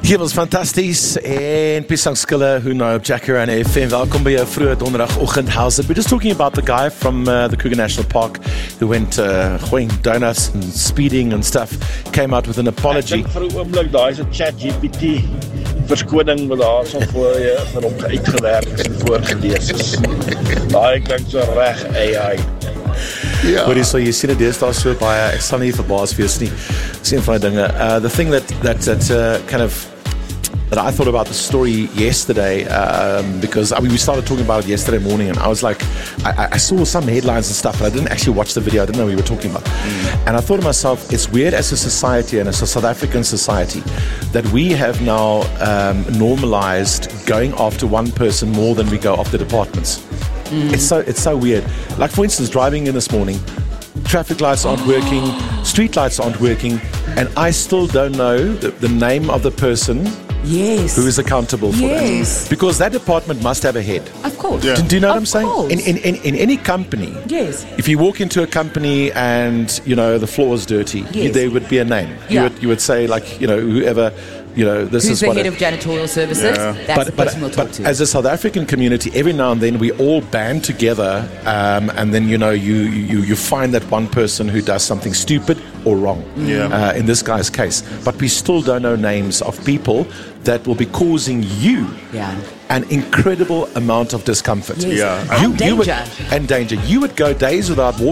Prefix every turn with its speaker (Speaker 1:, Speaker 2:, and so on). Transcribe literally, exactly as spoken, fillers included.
Speaker 1: Hier was fantasties en Pisangskille who know Jacaranda F M. Welkom by jou vroeë donderdagoggend house. We're just talking about the guy from uh, the Kruger National Park who went uh, going donuts and speeding and stuff. Came out with an apology.
Speaker 2: Ek dink vir 'n oomblik daai is 'n ChatGPT verskoning wat daar so voor jy vir hom uitgewerk is en voorgelees is. Daai klink so reg A I.
Speaker 1: Ja. Hoorie, so jy sien dit deesdae so baie, ek sal nie verbaas wees nie. Dis een van die dinge. Uh, the thing that that that uh, kind of that I thought about the story yesterday, um, because I mean we started talking about it yesterday morning, and I was like, I, I saw some headlines and stuff, but I didn't actually watch the video. I didn't know what we were talking about, mm. and I thought to myself, it's weird as a society and as a South African society that we have now um, normalized going after one person more than we go after departments. Mm. It's so it's so weird. Like for instance, driving in this morning, traffic lights aren't working, street lights aren't working, and I still don't know the, the name of the person.
Speaker 3: Yes.
Speaker 1: Who is accountable for
Speaker 3: yes.
Speaker 1: that? Because that department must have a head.
Speaker 3: Of course.
Speaker 1: Yeah. Do, do you know
Speaker 3: of
Speaker 1: what I'm saying?
Speaker 3: Course.
Speaker 1: In, in, in, in any company,
Speaker 3: yes.
Speaker 1: if you walk into a company and, you know, the floor is dirty,
Speaker 3: yes.
Speaker 1: you, there would be a name.
Speaker 3: Yeah.
Speaker 1: You would you would say, like, you know, whoever, you know, this
Speaker 3: Who's
Speaker 1: is
Speaker 3: the
Speaker 1: what
Speaker 3: head
Speaker 1: a,
Speaker 3: of janitorial services?
Speaker 1: Yeah.
Speaker 3: That's
Speaker 1: but,
Speaker 3: the
Speaker 1: but,
Speaker 3: person we'll talk
Speaker 1: but
Speaker 3: to.
Speaker 1: As a South African community, every now and then we all band together, um, and then, you know, you, you, you find that one person who does something stupid or wrong,
Speaker 2: yeah.
Speaker 1: uh, in this guy's case. But we still don't know names of people that will be causing you
Speaker 3: yeah.
Speaker 1: an incredible amount of discomfort.
Speaker 3: Yes.
Speaker 2: Yeah.
Speaker 3: And
Speaker 1: You, you would,
Speaker 3: danger.
Speaker 1: and danger. You would go days without water.